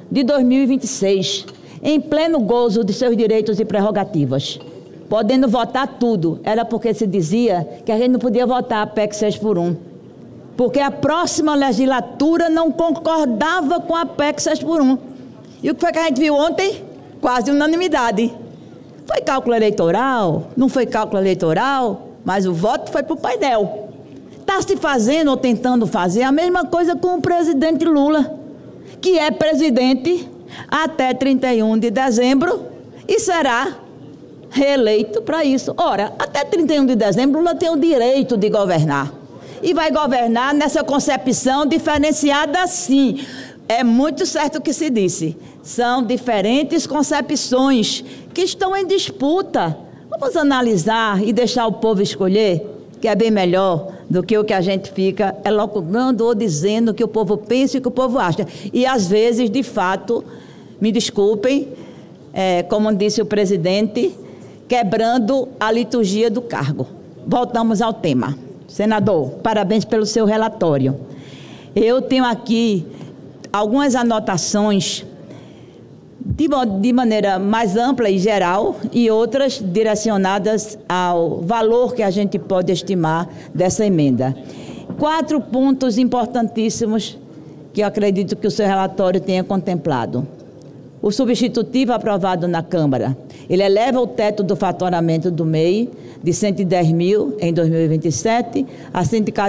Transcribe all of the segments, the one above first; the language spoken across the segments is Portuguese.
de 2026, em pleno gozo de seus direitos e prerrogativas, podendo votar tudo. Era porque se dizia que a gente não podia votar a PEC 6x1, porque a próxima legislatura não concordava com a PEC 6x1. E o que foi que a gente viu ontem? Quase unanimidade. Foi cálculo eleitoral? Não foi cálculo eleitoral? Mas o voto foi para o painel. Está se fazendo ou tentando fazer a mesma coisa com o presidente Lula, que é presidente até 31 de dezembro e será reeleito para isso. Ora, até 31 de dezembro Lula tem o direito de governar. E vai governar nessa concepção diferenciada, sim. É muito certo o que se disse. São diferentes concepções que estão em disputa. Vamos analisar e deixar o povo escolher, que é bem melhor do que o que a gente fica elocubrando ou dizendo que o povo pensa e que o povo acha. E, às vezes, de fato, me desculpem, como disse o presidente, quebrando a liturgia do cargo. Voltamos ao tema. Senador, parabéns pelo seu relatório. Eu tenho aqui algumas anotações de maneira mais ampla e geral e outras direcionadas ao valor que a gente pode estimar dessa emenda. 4 pontos importantíssimos que eu acredito que o seu relatório tenha contemplado. O substitutivo aprovado na Câmara, ele eleva o teto do faturamento do MEI de 110 mil em 2027 a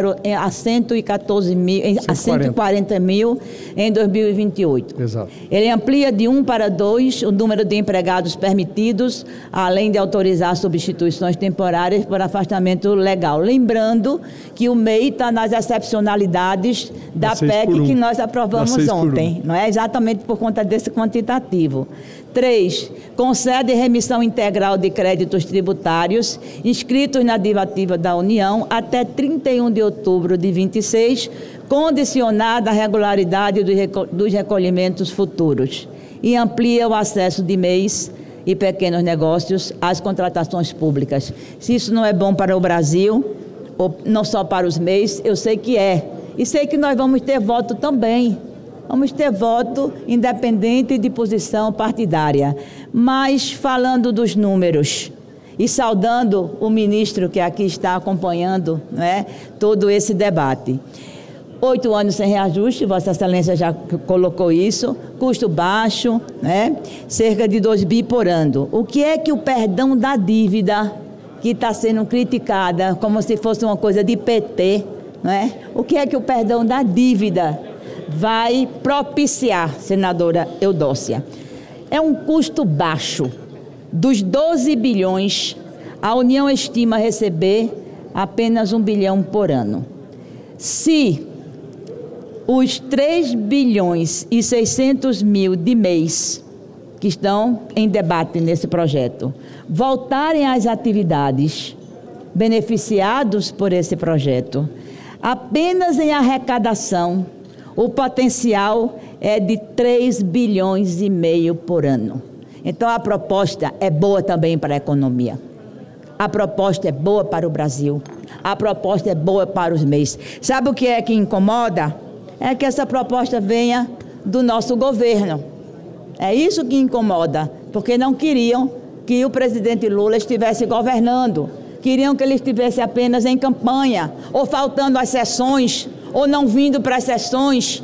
140 mil em 2028. Exato. Ele amplia de 1 para 2 o número de empregados permitidos, além de autorizar substituições temporárias por afastamento legal. Lembrando que o MEI está nas excepcionalidades da PEC que nós aprovamos ontem, não é? Exatamente por conta desse quantitativo. 3. Concede remissão integral de créditos tributários inscritos na dívida da União até 31 de outubro de 26, condicionada à regularidade dos recolhimentos futuros. E amplia o acesso de MEIs e pequenos negócios às contratações públicas. Se isso não é bom para o Brasil, ou não só para os MEIs, eu sei que é. E sei que nós vamos ter voto também. Vamos ter voto independente de posição partidária. Mas, falando dos números e saudando o ministro que aqui está acompanhando, né, todo esse debate. 8 anos sem reajuste, Vossa Excelência já colocou isso, custo baixo, né, cerca de 2 bi por ano. O que é que o perdão da dívida, que está sendo criticada como se fosse uma coisa de PT, né, o que é que o perdão da dívida vai propiciar, senadora Eudócia? É um custo baixo. Dos 12 bilhões, a União estima receber apenas 1 bilhão por ano. Se os 3 bilhões e 600 mil de mês que estão em debate nesse projeto voltarem às atividades beneficiados por esse projeto, apenas em arrecadação, o potencial é de 3 bilhões e meio por ano. Então, a proposta é boa também para a economia. A proposta é boa para o Brasil. A proposta é boa para os MEIs. Sabe o que é que incomoda? É que essa proposta venha do nosso governo. É isso que incomoda, porque não queriam que o presidente Lula estivesse governando. Queriam que ele estivesse apenas em campanha, ou faltando às sessões, ou não vindo para as sessões,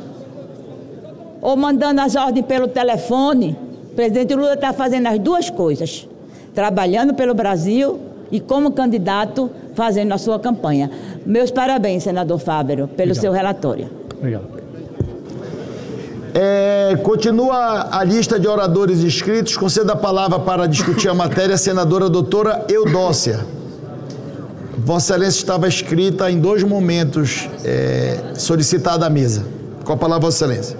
ou mandando as ordens pelo telefone. O presidente Lula está fazendo as duas coisas, trabalhando pelo Brasil e como candidato fazendo a sua campanha. Meus parabéns, senador Fávero, pelo seu relatório. Obrigado. Continua a lista de oradores inscritos. Concedo a palavra para discutir a matéria a senadora doutora Eudócia. Vossa Excelência estava escrita em 2 momentos solicitada à mesa. Com a palavra, Vossa Excelência.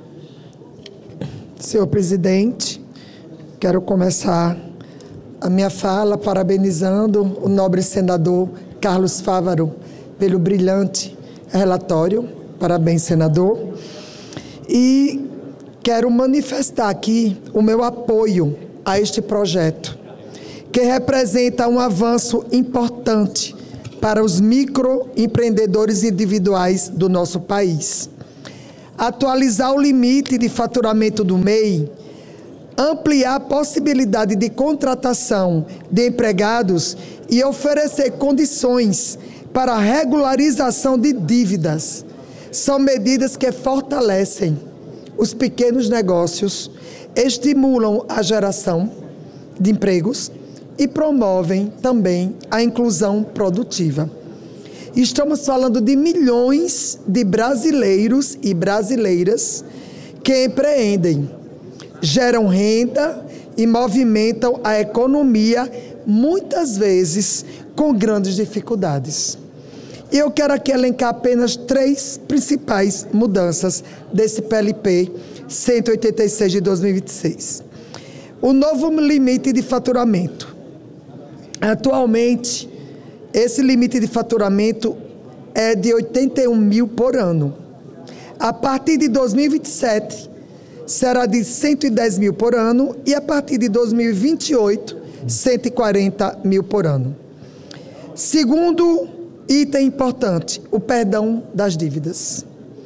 Senhor presidente, quero começar a minha fala parabenizando o nobre senador Carlos Fávaro pelo brilhante relatório. Parabéns, senador. E quero manifestar aqui o meu apoio a este projeto, que representa um avanço importante para os microempreendedores individuais do nosso país. atualizar o limite de faturamento do MEI, ampliar a possibilidade de contratação de empregados e oferecer condições para a regularização de dívidas. São medidas que fortalecem os pequenos negócios, estimulam a geração de empregos e promovem também a inclusão produtiva. Estamos falando de milhões de brasileiros e brasileiras que empreendem, geram renda e movimentam a economia, muitas vezes com grandes dificuldades. E eu quero aqui elencar apenas 3 principais mudanças desse PLP 186 de 2026. O novo limite de faturamento. Atualmente, esse limite de faturamento é de 81 mil por ano. A partir de 2027, será de 110 mil por ano e a partir de 2028, 140 mil por ano. Segundo item importante, o perdão das dívidas.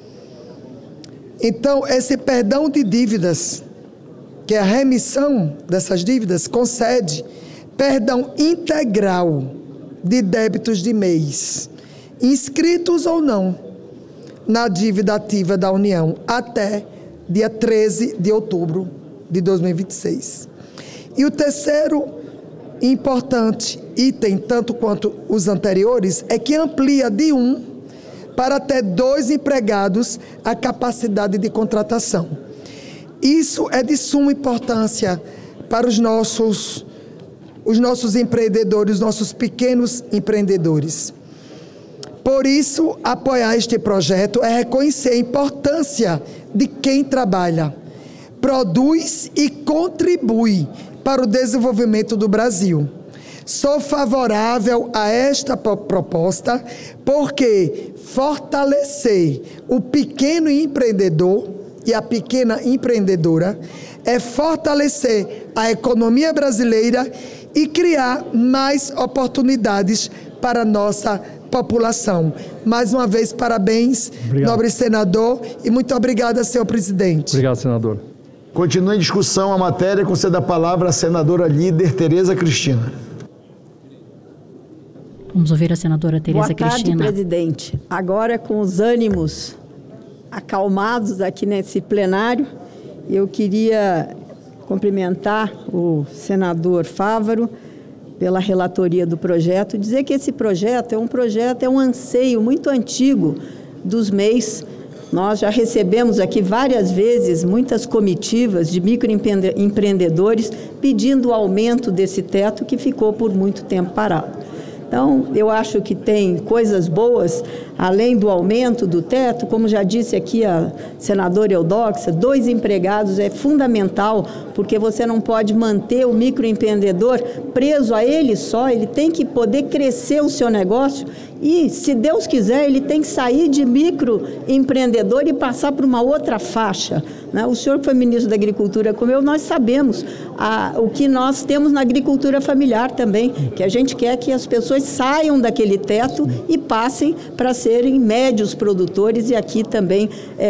Então, esse perdão de dívidas, que é a remissão dessas dívidas, concede perdão integral de débitos de mês, inscritos ou não, na dívida ativa da União, até dia 13 de outubro de 2026. E o terceiro importante item, tanto quanto os anteriores, é que amplia de 1 para até 2 empregados a capacidade de contratação. Isso é de suma importância para os nossos empreendedores, nossos pequenos empreendedores. Por isso, apoiar este projeto é reconhecer a importância de quem trabalha, produz e contribui para o desenvolvimento do Brasil. Sou favorável a esta proposta porque fortalecer o pequeno empreendedor e a pequena empreendedora é fortalecer a economia brasileira e criar mais oportunidades para a nossa população. Mais uma vez, parabéns, obrigado, nobre senador, e muito obrigada, senhor presidente. Obrigado, senador. Continua em discussão a matéria, conceda a palavra à senadora líder Tereza Cristina. Vamos ouvir a senadora Tereza Cristina. Boa tarde, presidente. Agora, com os ânimos acalmados aqui nesse plenário, eu queria cumprimentar o senador Fávaro pela relatoria do projeto, dizer que esse projeto é um anseio muito antigo dos MEIs. Nós já recebemos aqui várias vezes muitas comitivas de microempreendedores pedindo o aumento desse teto que ficou por muito tempo parado. Então, eu acho que tem coisas boas, além do aumento do teto, como já disse aqui a senadora Eudóxia, 2 empregados é fundamental, porque você não pode manter o microempreendedor preso a ele só, ele tem que poder crescer o seu negócio e, se Deus quiser, ele tem que sair de microempreendedor e passar para uma outra faixa, né? O senhor que foi ministro da Agricultura como eu, nós sabemos o que nós temos na agricultura familiar também, que a gente quer que as pessoas saiam daquele teto e passem para serem médios produtores, e aqui também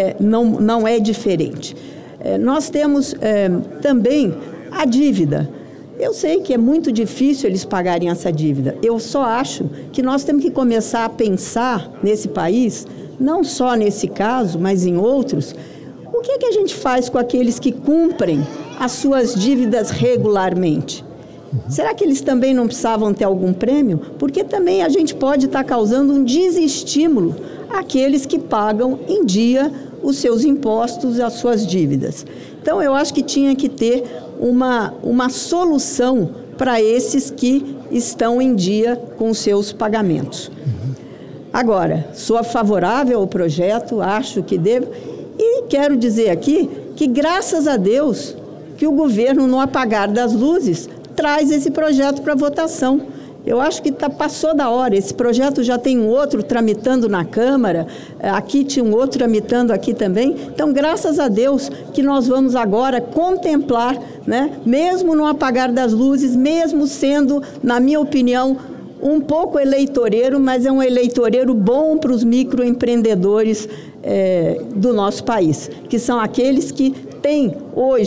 não é diferente. Nós temos também a dívida. Eu sei que é muito difícil eles pagarem essa dívida. Eu só acho que nós temos que começar a pensar nesse país, não só nesse caso, mas em outros, o que é que a gente faz com aqueles que cumprem as suas dívidas regularmente? Será que eles também não precisavam ter algum prêmio? Porque também a gente pode estar causando um desestímulo àqueles que pagam em dia os seus impostos e as suas dívidas. Então, eu acho que tinha que ter uma solução para esses que estão em dia com os seus pagamentos. Agora, sou favorável ao projeto, acho que devo, e quero dizer aqui que, graças a Deus, que o governo, no apagar das luzes, traz esse projeto para votação. Eu acho que passou da hora. Esse projeto já tem um outro tramitando na Câmara, aqui tinha um outro tramitando aqui também. Então, graças a Deus que nós vamos agora contemplar, né, mesmo no apagar das luzes, mesmo sendo, na minha opinião, um pouco eleitoreiro, mas é um eleitoreiro bom para os microempreendedores do nosso país, que são aqueles que têm hoje